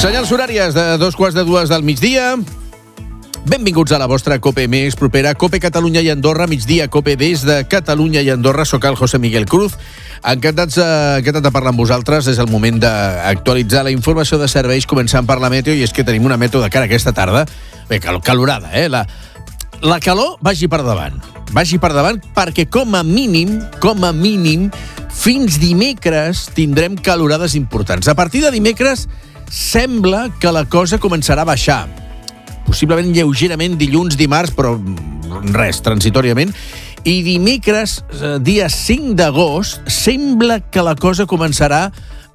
Senyals horàries de 2:45 del migdia. Benvinguts a la vostra COPE més propera. COPE Catalunya i Andorra, migdia COPE des de Catalunya i Andorra. Soc el José Miguel Cruz. Encantat de parlar amb vosaltres. És el moment d'actualitzar la informació de serveis, començant per la meteo, i és que tenim una meteo de cara aquesta tarda. Bé, calorada, eh? La calor vagi per davant. Vagi per davant perquè com a mínim, fins dimecres tindrem calorades importants. A partir de dimecres sembla que la cosa començarà a baixar. Possiblement lleugerament dilluns, dimarts, però res, transitòriament. I dimecres, dia 5 d'agost, sembla que la cosa començarà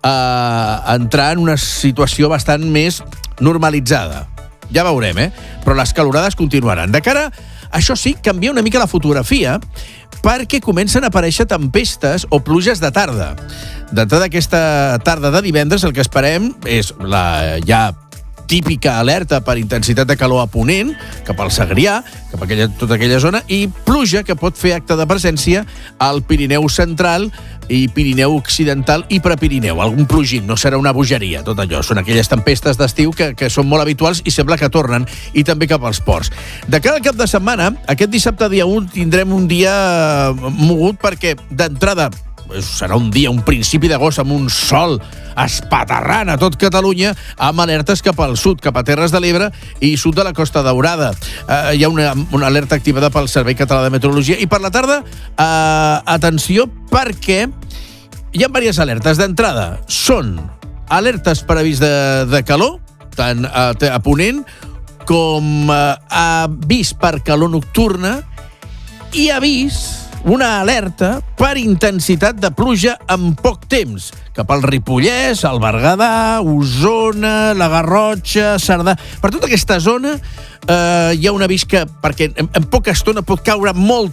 a entrar en una situació bastant més normalitzada. Ja veurem, però les calorades continuaran. De cara, això sí, canvia una mica la fotografia, perquè comencen a aparèixer tempestes o pluges de tarda. D'entrada aquesta tarda de divendres el que esperem és la ja típica alerta per intensitat de calor a Ponent, cap al Segrià, cap a tota aquella zona, i pluja que pot fer acte de presència al Pirineu central i Pirineu occidental i Prepirineu. Algun plogim, no serà una bogeria, tot allò. Són aquelles tempestes d'estiu que són molt habituals i sembla que tornen, i també cap als ports. De cara al cap de setmana, aquest dissabte dia 1 tindrem un dia mogut perquè, d'entrada, serà un principi d'agost amb un sol espaterrant a tot Catalunya, amb alertes cap al sud, cap a Terres de l'Ebre i sud de la Costa Daurada. Hi ha una alerta activada pel Servei Català de Meteorologia. I per la tarda, atenció, perquè hi ha diverses alertes. D'entrada, són alertes per avís de calor, tant a Ponent com avís per calor nocturna i avís, una alerta per intensitat de pluja en poc temps, cap al Ripollès, al Berguedà, Osona, la Garrotxa, Cerdà. Per tota aquesta zona hi ha un avís perquè en poca estona pot caure molt